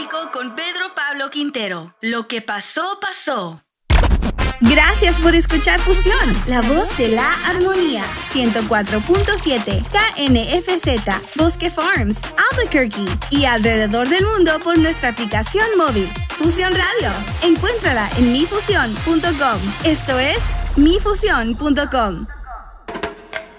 México con Pedro Pablo Quintero. Lo que pasó, pasó. Gracias por escuchar Fusión, la voz de la armonía. 104.7 KNFZ, Bosque Farms, Albuquerque y alrededor del mundo por nuestra aplicación móvil. Fusión Radio. Encuéntrala en mifusión.com. Esto es mifusión.com.